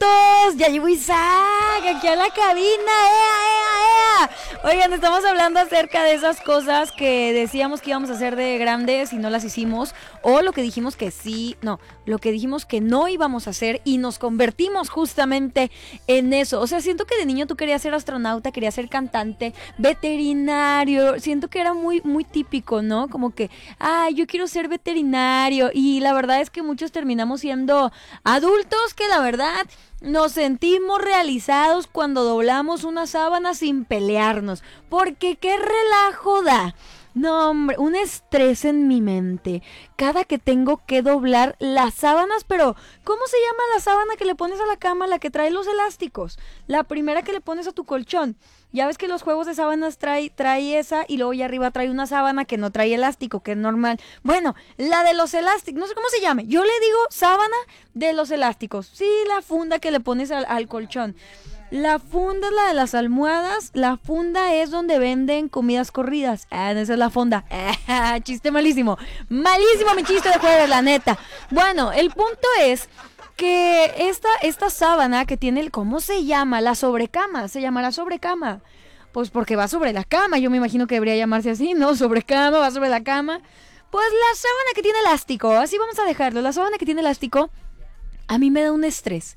adultos. Ya llegó Isaac aquí a la cabina. ¡Ea! Oigan, estamos hablando acerca de esas cosas que decíamos que íbamos a hacer de grandes y no las hicimos, o lo que dijimos que sí, no, lo que dijimos que no íbamos a hacer y nos convertimos justamente en eso. O sea, siento que de niño tú querías ser astronauta, querías ser cantante, veterinario. Siento que era muy, muy típico, ¿no? Como que, yo quiero ser veterinario. Y la verdad es que muchos terminamos siendo adultos que la verdad nos sentimos realizados cuando doblamos una sábana sin pelearnos. Porque qué relajo da. No, hombre, un estrés en mi mente. Cada que tengo que doblar las sábanas, pero ¿cómo se llama la sábana que le pones a la cama, la que trae los elásticos? La primera que le pones a tu colchón. Ya ves que los juegos de sábanas trae esa y luego ya arriba trae una sábana que no trae elástico, que es normal. Bueno, la de los elásticos, no sé cómo se llame. Yo le digo sábana de los elásticos. Sí, la funda que le pones al colchón. La funda es la de las almohadas. La funda es donde venden comidas corridas. Esa es la funda. Chiste malísimo. Malísimo mi chiste de jueves, la neta. Bueno, el punto es que esta sábana que tiene ¿cómo se llama? La sobrecama. Se llamará sobrecama. Pues porque va sobre la cama. Yo me imagino que debería llamarse así, ¿no? Sobrecama, va sobre la cama. Pues la sábana que tiene elástico. Así vamos a dejarlo. La sábana que tiene elástico. A mí me da un estrés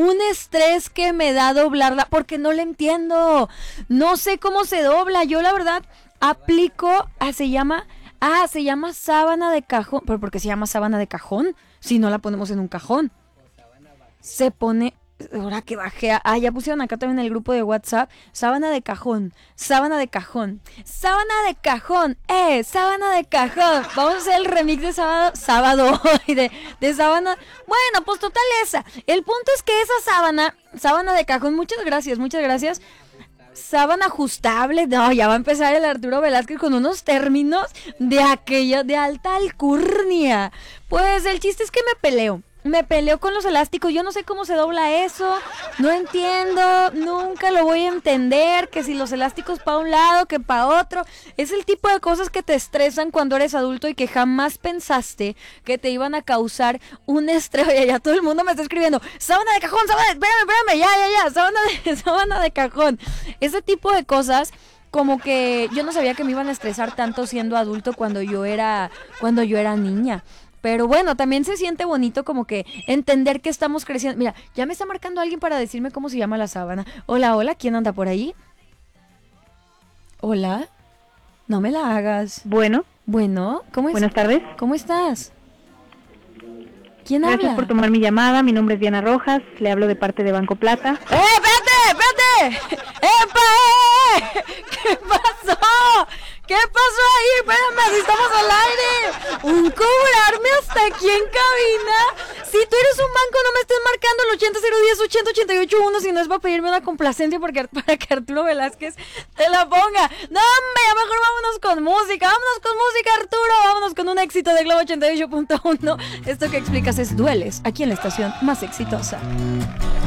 que me da doblarla porque no le entiendo, no sé cómo se dobla. Yo la verdad aplico, se llama sábana de cajón. ¿Pero por qué se llama sábana de cajón? Si no la ponemos en un cajón. Se pone, ahora que bajé, ya pusieron acá también en el grupo de WhatsApp, sábana de cajón, sábana de cajón, sábana de cajón, sábana de cajón. Vamos a hacer el remix de sábado de sábana. Bueno, pues total esa. El punto es que esa sábana de cajón, muchas gracias. Sábana ajustable, no, ya va a empezar el Arturo Velázquez con unos términos de aquello de alta alcurnia. Pues el chiste es que me peleo con los elásticos, yo no sé cómo se dobla eso, no entiendo, nunca lo voy a entender, que si los elásticos para un lado, que para otro, es el tipo de cosas que te estresan cuando eres adulto y que jamás pensaste que te iban a causar un estrés. Oye, ya todo el mundo me está escribiendo, sábana de cajón, espérame, ya, sábana de cajón, ese tipo de cosas. Como que yo no sabía que me iban a estresar tanto siendo adulto cuando yo era niña. Pero bueno, también se siente bonito como que entender que estamos creciendo. Mira, ya me está marcando alguien para decirme cómo se llama la sábana. Hola, ¿quién anda por ahí? Hola, no me la hagas. Bueno, ¿cómo es? Buenas tardes. ¿Cómo estás? ¿Quién Gracias habla? por tomar mi llamada, mi nombre es Diana Rojas, le hablo de parte de Banco Plata. ¡Espérate! ¡Epa! ¿Qué pasó? ¿Qué pasó ahí? Espérame, si estamos al aire. ¿Un cobrarme hasta aquí en cabina? Si tú eres un banco, no me estés marcando el 80 010 80 88 1 si no es para pedirme una complacencia para que Arturo Velázquez te la ponga. No, hombre, ya mejor vámonos con música, Arturo. Vámonos con un éxito de Globo 88.1. Esto que explicas es Dueles, aquí en la estación más exitosa.